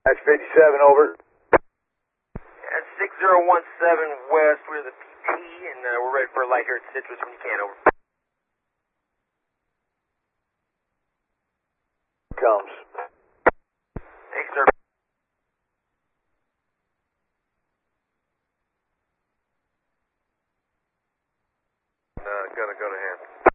That's 57, over. That's 6017 West, we're the PT, and we're ready for a light here at Citrus when you can, over. Comes. Thanks, sir. Gonna go to hand.